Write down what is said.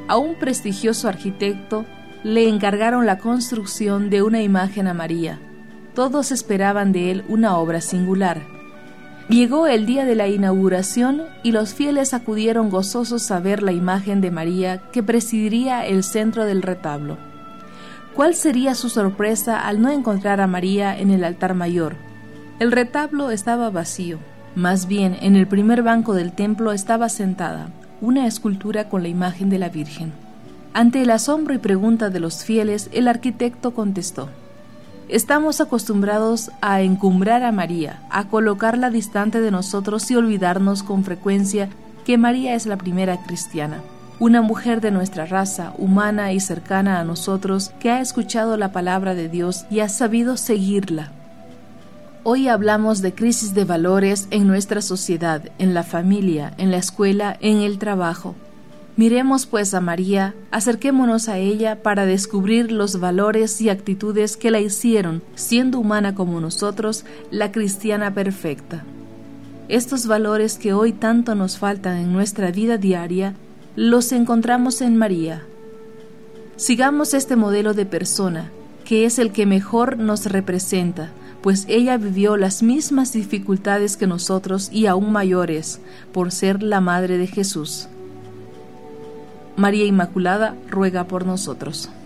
A un prestigioso arquitecto le encargaron la construcción de una imagen a María. Todos esperaban de él una obra singular. Llegó el día de la inauguración y los fieles acudieron gozosos a ver la imagen de María que presidiría el centro del retablo. ¿Cuál sería su sorpresa al no encontrar a María en el altar mayor? El retablo estaba vacío. Más bien, en el primer banco del templo estaba sentada una escultura con la imagen de la Virgen. Ante el asombro y pregunta de los fieles, el arquitecto contestó: estamos acostumbrados a encumbrar a María, a colocarla distante de nosotros y olvidarnos con frecuencia que María es la primera cristiana, una mujer de nuestra raza, humana y cercana a nosotros, que ha escuchado la palabra de Dios y ha sabido seguirla. Hoy hablamos de crisis de valores en nuestra sociedad, en la familia, en la escuela, en el trabajo. Miremos pues a María, acerquémonos a ella para descubrir los valores y actitudes que la hicieron, siendo humana como nosotros, la cristiana perfecta. Estos valores que hoy tanto nos faltan en nuestra vida diaria, los encontramos en María. Sigamos este modelo de persona, que es el que mejor nos representa, pues ella vivió las mismas dificultades que nosotros y aún mayores, por ser la Madre de Jesús. María Inmaculada ruega por nosotros.